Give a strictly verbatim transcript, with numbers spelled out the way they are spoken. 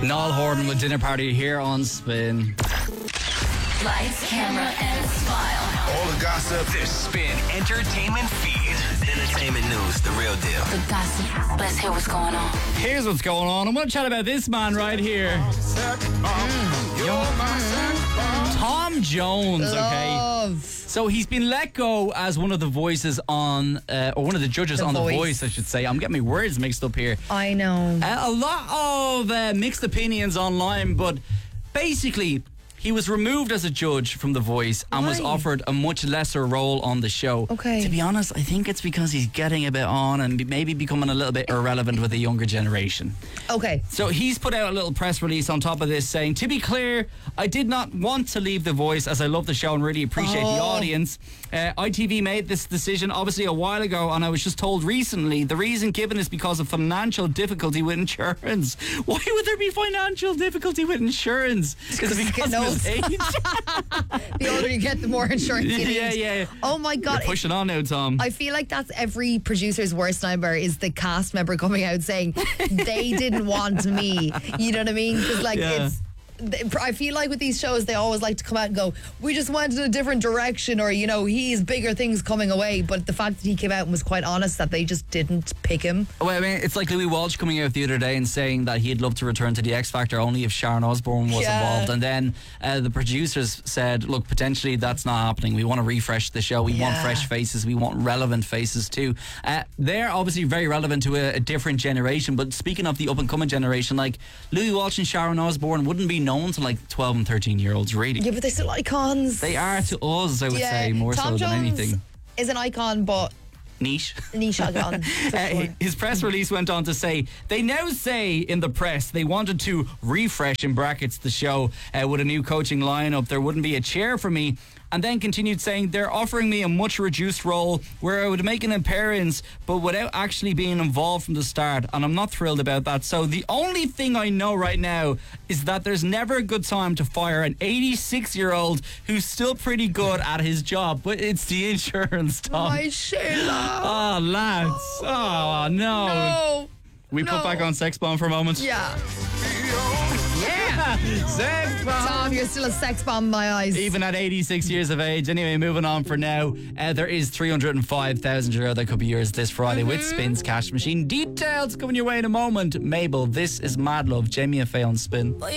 Niall Horan with Dinner Party here on Spin. Lights, camera, and smile. All the gossip. The Spin Entertainment Feed. Entertainment news, the real deal. The gossip. Let's hear what's going on. Here's what's going on. I'm going to chat about this man right here. Tom Jones, okay? Love. So he's been let go as one of the voices on, uh, or one of the judges The on Voice. The Voice, I should say. I'm getting my words mixed up here. I know. Uh, a lot of uh, mixed opinions online, but basically, he was removed as a judge from The Voice and was Why? offered a much lesser role on the show. Okay. To be honest, I think it's because he's getting a bit on and be- maybe becoming a little bit irrelevant with the younger generation. Okay. So he's put out a little press release on top of this saying, to be clear, I did not want to leave The Voice as I love the show and really appreciate the Oh. audience. Uh, I T V made this decision obviously a while ago, and I was just told recently the reason given is because of financial difficulty with insurance. Why would there be financial difficulty with insurance? Is it you because get of his age? The older you get, the more insurance you need. Yeah, yeah. Oh my God. You're pushing on now, Tom. I feel like that's every producer's worst nightmare is the cast member coming out saying they didn't want me. You know what I mean? Because like Yeah. it's. I feel like with these shows, they always like to come out and go, we just went in a different direction, or, you know, he's bigger things coming away. But the fact that he came out and was quite honest that they just didn't pick him. Well, I mean, it's like Louis Walsh coming out the other day and saying that he'd love to return to the X Factor only if Sharon Osbourne was Yeah. involved. And then uh, the producers said, look, potentially that's not happening. We want to refresh the show. We want Yeah. fresh faces. We want relevant faces too. Uh, they're obviously very relevant to a, a different generation. But speaking of the up and coming generation, like Louis Walsh and Sharon Osbourne wouldn't be known to like twelve and thirteen year olds, really. Yeah, but they're still icons. They are to us, I would Yeah, say, more Tom so Jones than anything. is an icon, but Niche. niche icon. for Uh, sure. his press release went on to say, they now say in the press they wanted to refresh, in brackets, the show uh, with a new coaching lineup. There wouldn't be a chair for me. And then continued saying, they're offering me a much reduced role where I would make an appearance but without actually being involved from the start. And I'm not thrilled about that. So the only thing I know right now is that there's never a good time to fire an eighty-six year old who's still pretty good at his job. But it's the insurance, Tom. My Sheila. Oh, lads. Oh, no. No. We No. put back on Sex Bomb for a moment. Yeah. Yeah. Sex Bomb. Tom, you're still a sex bomb in my eyes. Even at eighty-six years of age. Anyway, moving on for now. Uh, there is three hundred five thousand euro that could be yours this Friday Mm-hmm. with Spin's Cash Machine. Details coming your way in a moment. Mabel, this is Mad Love. Jamie and Faye on Spin.